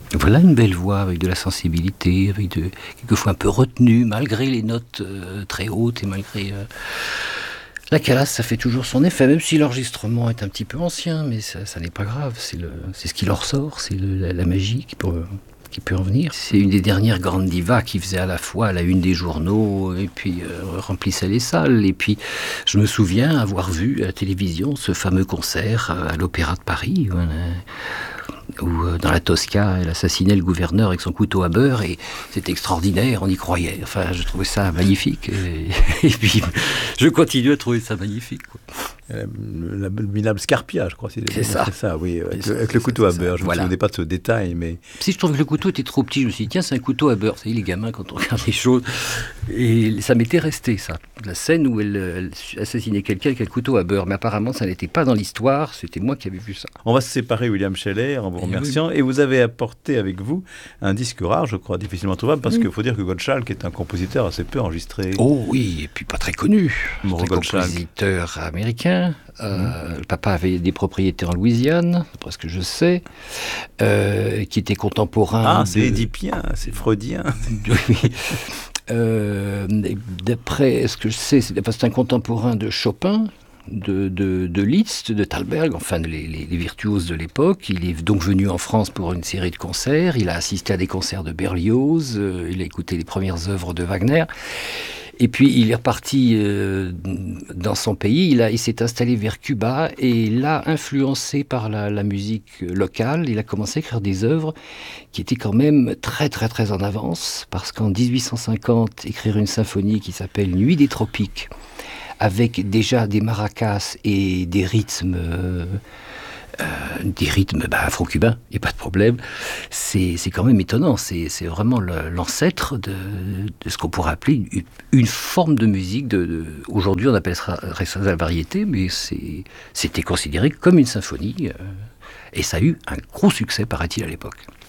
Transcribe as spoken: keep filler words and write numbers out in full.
Voilà une belle voix avec de la sensibilité, avec de, quelquefois un peu retenue, malgré les notes euh, très hautes et malgré... Euh, la calasse, ça fait toujours son effet, même si l'enregistrement est un petit peu ancien, mais ça, ça n'est pas grave, c'est, le, c'est ce qui leur sort, c'est le, la, la magie qui peut, qui peut en venir. C'est une des dernières grandes divas qui faisait à la fois la une des journaux et puis euh, remplissait les salles. Et puis je me souviens avoir vu à la télévision ce fameux concert à l'Opéra de Paris, où, où, où dans la Tosca, elle assassinait le gouverneur avec son couteau à beurre, et c'était extraordinaire, on y croyait. Enfin, je trouvais ça magnifique. Et, et puis, je continue à trouver ça magnifique, quoi. Euh, le minable Scarpia, je crois. C'est, c'est ça. C'est ça, oui, avec, c'est le, avec ça, le couteau à ça. beurre. Je ne voilà. me souvenais pas de ce détail, mais... Si je trouve que le couteau était trop petit, je me suis dit, tiens, c'est un couteau à beurre. Vous savez, les gamins, quand on regarde les choses... Et ça m'était resté, ça. La scène où elle, elle assassinait quelqu'un avec un couteau à beurre. Mais apparemment, ça n'était pas dans l'histoire. C'était moi qui avais vu ça. On va se séparer, William Scheller, en vous remerciant. Oui. Et vous avez apporté avec vous un disque rare, je crois, difficilement trouvable, parce oui. qu'il faut dire que Gottschalk est un compositeur assez peu enregistré. Oh oui, et puis pas très connu. Mauro un compositeur américain. Euh, mmh. Le papa avait des propriétés en Louisiane, d'après ce que je sais, euh, qui était contemporain. Ah, de... c'est édipien, c'est freudien. Oui. Euh, d'après ce que je sais, c'est, c'est un contemporain de Chopin, de, de, de Liszt, de Thalberg, enfin les, les, les virtuoses de l'époque. Il est donc venu en France pour une série de concerts. Il a assisté à des concerts de Berlioz. Euh, il a écouté les premières œuvres de Wagner. Et puis il est reparti euh, dans son pays, il, a, il s'est installé vers Cuba, et là, influencé par la, la musique locale, il a commencé à écrire des œuvres qui étaient quand même très très très en avance, parce qu'en dix-huit cent cinquante, écrire une symphonie qui s'appelle Nuit des tropiques, avec déjà des maracas et des rythmes... Euh, Euh, des rythmes bah, afro-cubains, il n'y a pas de problème. C'est, c'est quand même étonnant. C'est, c'est vraiment le, l'ancêtre de, de ce qu'on pourrait appeler une, une forme de musique. De, de, aujourd'hui, on appellerait ça la variété, mais c'est, c'était considéré comme une symphonie. Euh, et ça a eu un gros succès, paraît-il, à l'époque.